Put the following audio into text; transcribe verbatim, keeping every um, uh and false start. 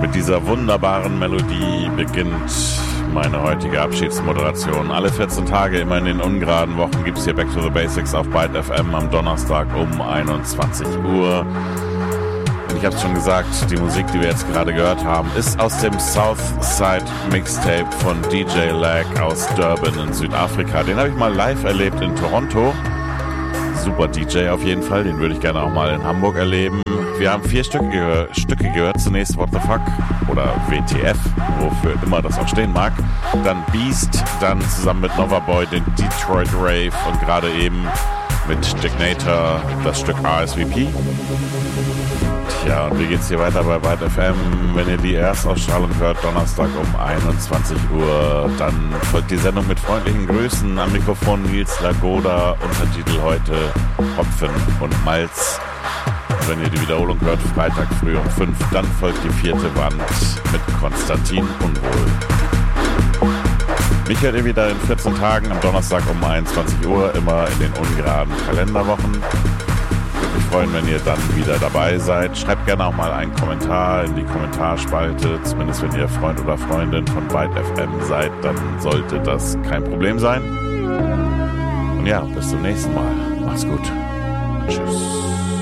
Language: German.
Mit dieser wunderbaren Melodie beginnt meine heutige Abschiedsmoderation. Alle vierzehn Tage, immer in den ungeraden Wochen, gibt es hier Back to the Basics auf Byte F M am Donnerstag um einundzwanzig Uhr. Und ich habe es schon gesagt, die Musik, die wir jetzt gerade gehört haben, ist aus dem Southside Mixtape von D J Lag aus Durban in Südafrika. Den habe ich mal live erlebt in Toronto. Super D J auf jeden Fall, den würde ich gerne auch mal in Hamburg erleben. Wir haben vier Stücke, ge- Stücke gehört. Zunächst What the Fuck oder W T F, wofür immer das auch stehen mag. Dann Beast, dann zusammen mit Nova Boy den Detroit Rave und gerade eben mit Dignator das Stück R S V P. Tja, und wie geht's hier weiter bei Byte F M? Wenn ihr die Erstausstrahlung hört, Donnerstag um einundzwanzig Uhr, dann folgt die Sendung mit freundlichen Grüßen. Am Mikrofon Nils Lagoda, Untertitel heute Hopfen und Malz. Und wenn ihr die Wiederholung hört, Freitag früh um fünf, dann folgt die vierte Wand mit Konstantin Unwohl. Mich hört ihr wieder in vierzehn Tagen am Donnerstag um einundzwanzig Uhr, immer in den ungeraden Kalenderwochen. Würde mich freuen, wenn ihr dann wieder dabei seid. Schreibt gerne auch mal einen Kommentar in die Kommentarspalte, zumindest wenn ihr Freund oder Freundin von Byte F M seid, dann sollte das kein Problem sein. Und ja, bis zum nächsten Mal. Macht's gut. Tschüss.